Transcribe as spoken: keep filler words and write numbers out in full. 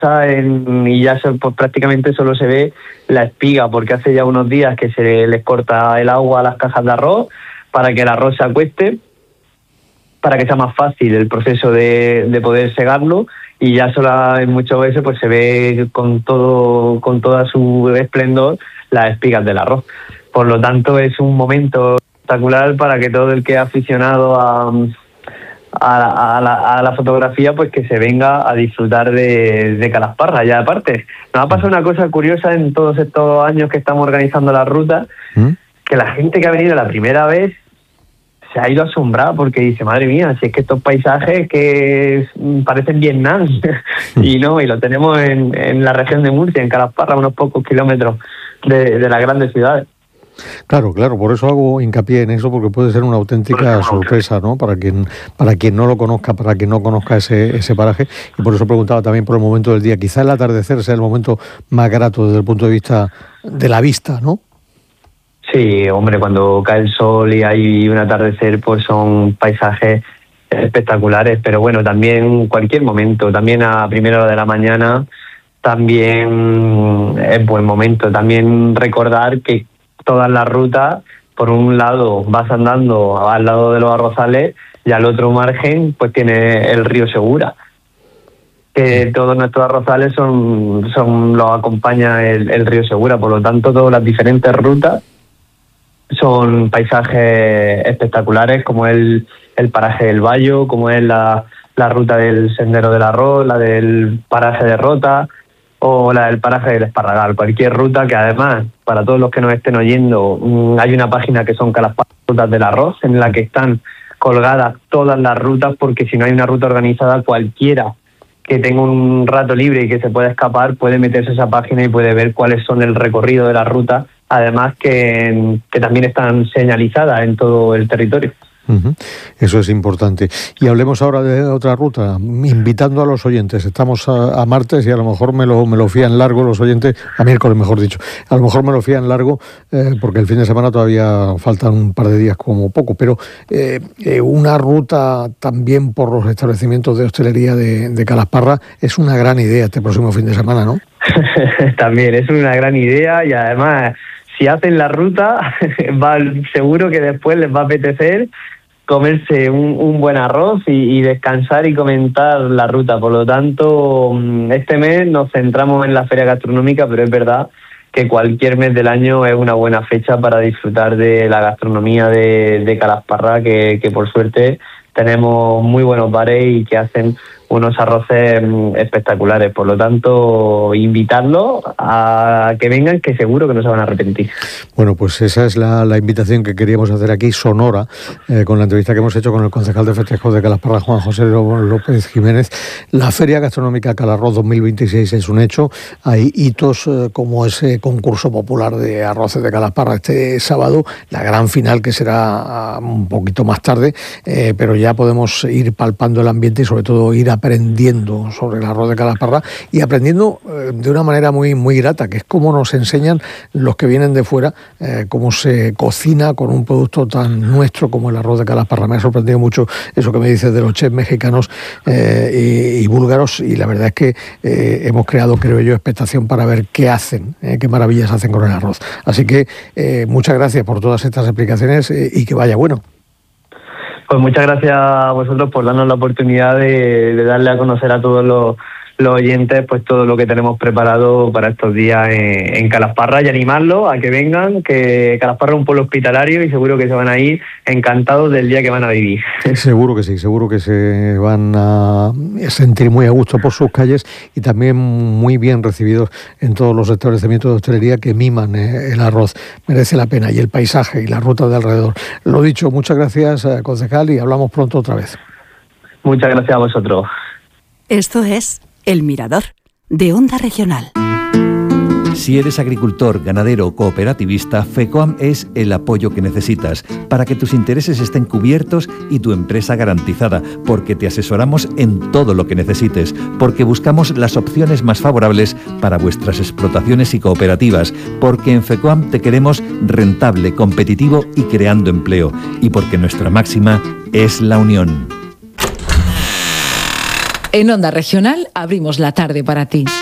en, y ya se, pues, prácticamente solo se ve la espiga, porque hace ya unos días que se les corta el agua a las cajas de arroz para que el arroz se acueste, para que sea más fácil el proceso de, de poder segarlo, y ya solo en muchas veces pues se ve con todo con toda su esplendor las espigas del arroz. Por lo tanto, es un momento espectacular para que todo el que es aficionado a, a, a, la, a la fotografía, pues que se venga a disfrutar de, de Calasparra. Ya aparte, nos ha pasado una cosa curiosa en todos estos años que estamos organizando la ruta, ¿Mm? que la gente que ha venido la primera vez se ha ido asombrada porque dice, madre mía, si es que estos paisajes que parecen Vietnam, y no, y lo tenemos en, en la región de Murcia, en Calasparra, unos pocos kilómetros de, de las grandes ciudades. Claro, claro, por eso hago hincapié en eso, porque puede ser una auténtica sorpresa, ¿no? Para quien para quien no lo conozca, para quien no conozca ese ese paraje, y por eso preguntaba también por el momento del día. Quizá el atardecer sea el momento más grato desde el punto de vista de la vista, ¿no? Sí, hombre, cuando cae el sol y hay un atardecer, pues son paisajes espectaculares, pero bueno, también cualquier momento, también a primera hora de la mañana, también es buen momento. También recordar que todas las rutas, por un lado vas andando al lado de los arrozales y al otro margen pues tiene el río Segura, que todos nuestros arrozales son, son los acompaña el, el río Segura. Por lo tanto, todas las diferentes rutas son paisajes espectaculares, como el, el paraje del Bayo, como es la, la ruta del Sendero del Arroz, la del paraje de Rota o la del paraje del Esparragal. Cualquier ruta, que además, para todos los que nos estén oyendo, hay una página que son Calasparra Rutas del Arroz, en la que están colgadas todas las rutas, porque si no hay una ruta organizada, cualquiera que tenga un rato libre y que se pueda escapar puede meterse a esa página y puede ver cuáles son el recorrido de la ruta, además que, que también están señalizadas en todo el territorio. Uh-huh. Eso es importante. Y hablemos ahora de otra ruta, invitando a los oyentes. Estamos a, a martes y a lo mejor me lo, me lo fían largo los oyentes, a miércoles mejor dicho, a lo mejor me lo fían largo eh, porque el fin de semana todavía faltan un par de días como poco, pero eh, eh, una ruta también por los establecimientos de hostelería de, de Calasparra es una gran idea este próximo fin de semana, ¿no? También es una gran idea, y además, si hacen la ruta, va, seguro que después les va a apetecer comerse un, un buen arroz y, y descansar y comentar la ruta. Por lo tanto, este mes nos centramos en la feria gastronómica, pero es verdad que cualquier mes del año es una buena fecha para disfrutar de la gastronomía de, de Calasparra, que, que por suerte tenemos muy buenos bares y que hacen unos arroces espectaculares. Por lo tanto, invitarlos a que vengan, que seguro que no se van a arrepentir. Bueno, pues esa es la, la invitación que queríamos hacer aquí, sonora, eh, con la entrevista que hemos hecho con el concejal de festejos de Calasparra, Juan José López Jiménez. La Feria Gastronómica Calarroz dos mil veintiséis es un hecho. Hay hitos eh, como ese concurso popular de arroces de Calasparra este sábado, la gran final, que será uh, un poquito más tarde, eh, pero ya podemos ir palpando el ambiente y sobre todo ir aprendiendo sobre el arroz de Calasparra, y aprendiendo eh, de una manera muy, muy grata, que es como nos enseñan los que vienen de fuera, eh, cómo se cocina con un producto tan nuestro como el arroz de Calasparra. Me ha sorprendido mucho eso que me dices de los chefs mexicanos eh, y, y búlgaros, y la verdad es que eh, hemos creado, creo yo, expectación para ver qué hacen, eh, qué maravillas hacen con el arroz. Así que eh, muchas gracias por todas estas explicaciones eh, y que vaya bueno. Pues muchas gracias a vosotros por darnos la oportunidad de, de darle a conocer a todos los, los oyentes pues todo lo que tenemos preparado para estos días en, en Calasparra, y animarlos a que vengan, que Calasparra es un pueblo hospitalario y seguro que se van a ir encantados del día que van a vivir. Seguro que sí, seguro que se van a sentir muy a gusto por sus calles y también muy bien recibidos en todos los establecimientos de hostelería que miman el arroz. Merece la pena, y el paisaje y la ruta de alrededor. Lo dicho, muchas gracias, concejal, y hablamos pronto otra vez. Muchas gracias a vosotros. Esto es El Mirador, de Onda Regional. Si eres agricultor, ganadero o cooperativista, FECOAM es el apoyo que necesitas para que tus intereses estén cubiertos y tu empresa garantizada, porque te asesoramos en todo lo que necesites, porque buscamos las opciones más favorables para vuestras explotaciones y cooperativas, porque en FECOAM te queremos rentable, competitivo y creando empleo, y porque nuestra máxima es la unión. En Onda Regional abrimos la tarde para ti.